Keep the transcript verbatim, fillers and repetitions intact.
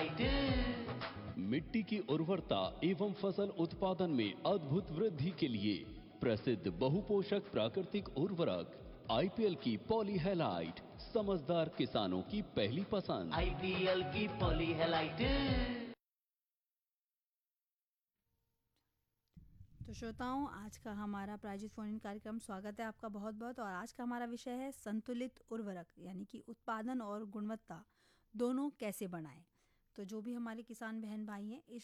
पॉलीहेलाइट। मिट्टी की उर्वरता एवं फसल उत्पादन में अद्भुत वृद्धि के लिए प्रसिद्ध बहुपोषक प्राकृतिक उर्वरक आईपीएल की पॉलीहेलाइट समझदार किसानों की पहली पसंद। आईपीएल की पॉलीहेलाइट। तो श्रोताओं, आज का हमारा प्रायोजित फोन इन कार्यक्रम स्वागत है आपका बहुत बहुत। और आज का हमारा विषय है संतुलित उर्वरक, यानी कि उत्पादन और गुणवत्ता दोनों कैसे बढ़ाएं। तो जो भी हमारे किसान बहन भाई हैं, इस